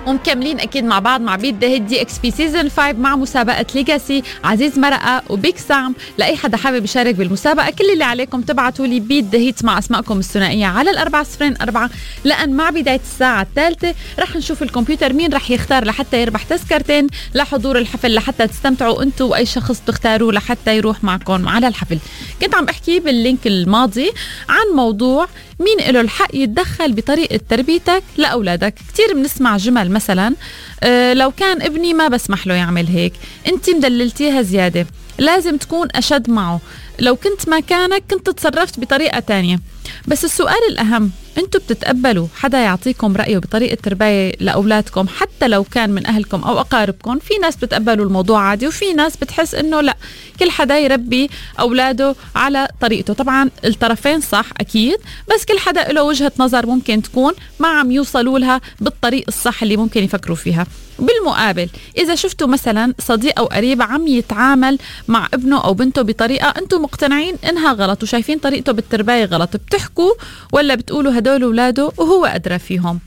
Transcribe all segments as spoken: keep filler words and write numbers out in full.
ومكملين اكيد مع بعض مع بيت ذا هيت دي اكس بي سيزون خمسة مع مسابقه ليجاسي. عزيز مرقه وبيك سام، لاي حدا حابب يشارك بالمسابقه كل اللي عليكم تبعتوا لي بيت ذا هيت مع اسمائكم الثنائيه على الأربعة صفرين أربعة، لان مع بدايه الساعه الثالثه رح نشوف الكمبيوتر مين رح يختار لحتى يربح تذكرتين لحضور الحفل، لحتى تستمتعوا انتم واي شخص تختاروه لحتى يروح معكم على الحفل. كنت عم بحكي باللينك الماضي عن موضوع مين له الحق يتدخل بطريقة تربيتك لأولادك. كتير بنسمع جمل مثلا آه لو كان ابني ما بسمح له يعمل هيك، انت مدللتيها زيادة، لازم تكون أشد معه، لو كنت مكانك كنت تصرفت بطريقة تانية. بس السؤال الأهم، انتوا بتتقبلوا حدا يعطيكم رأيه بطريقة تربية لأولادكم حتى لو كان من أهلكم أو أقاربكم؟ في ناس بتتقبلوا الموضوع عادي، وفي ناس بتحس إنه لا، كل حدا يربي أولاده على طريقته. طبعا الطرفين صح أكيد، بس كل حدا له وجهة نظر ممكن تكون ما عم يوصلوا لها بالطريق الصح اللي ممكن يفكروا فيها. بالمقابل إذا شفتوا مثلا صديق أو قريب عم يتعامل مع ابنه أو بنته بطريقة أنتم مقتنعين إنها غلط وشايفين طريقته بالتربية غلط، بتحكوا ولا بتقولوا هدول أولاده وهو أدرى فيهم؟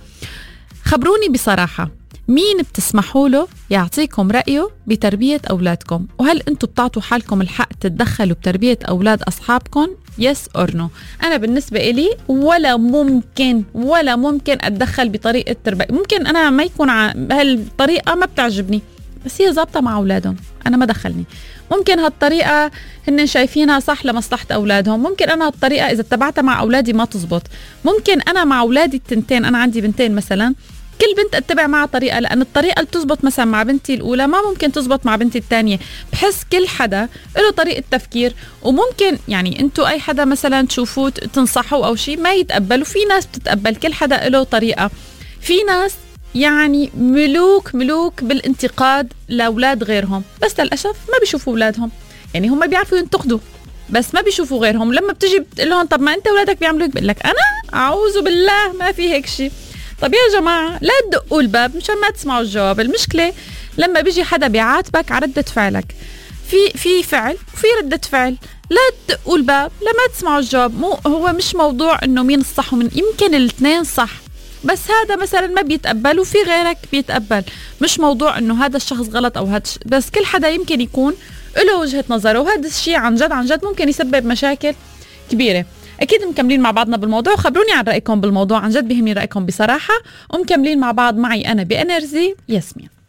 خبروني بصراحة، مين بتسمحوا له يعطيكم رأيه بتربية أولادكم؟ وهل أنتم بتعطوا حالكم الحق تتدخلوا بتربية أولاد أصحابكم؟ يس أور نو؟ أنا بالنسبة إلي ولا ممكن ولا ممكن أتدخل بطريقة تربية. ممكن أنا ما يكون هالطريقة ما بتعجبني، بس هي ظابطة مع أولادهم، أنا ما دخلني. ممكن هالطريقة هن شايفينها صح لمصلحة أولادهم، ممكن أنا هالطريقة إذا اتبعتها مع أولادي ما تزبط. ممكن أنا مع أولادي التنتين، أنا عندي بنتين مثلا، كل بنت اتبع معها طريقة، لأن الطريقة اللي تزبط مثلا مع بنتي الأولى ما ممكن تزبط مع بنتي الثانية. بحس كل حدا له طريقة تفكير، وممكن يعني انتوا أي حدا مثلا تشوفوه تنصحوا أو شيء ما يتقبلوا، في ناس بتتقبل، كل حدا له طريقة. في ناس يعني ملوك ملوك بالانتقاد لأولاد غيرهم، بس للأسف ما بيشوفوا أولادهم، يعني هم بيعرفوا ينتقدوا بس ما بيشوفوا غيرهم. لما بتجي بتقول لهم طب ما انت أولادك بيعملوا هيك، بقول لك أنا أعوذ بالله ما في هيك شيء. طب يا جماعة لا تدقوا الباب مشان ما تسمعوا الجواب. المشكلة لما بيجي حدا بيعاتبك على ردة فعلك، في في فعل وفي ردة فعل، لا تدقوا الباب لما تسمعوا الجواب. مو هو مش موضوع انه مين الصح ومن، يمكن الاثنين صح، بس هذا مثلا ما بيتقبل وفي غيرك بيتقبل. مش موضوع انه هذا الشخص غلط او هذا، بس كل حدا يمكن يكون له وجهة نظره، وهذا الشيء عن جد عن جد ممكن يسبب مشاكل كبيرة. أكيد مكملين مع بعضنا بالموضوع، خبروني عن رأيكم بالموضوع، عن جد بيهمني رأيكم بصراحة. ومكملين مع بعض معي أنا بإنرجي ياسمين.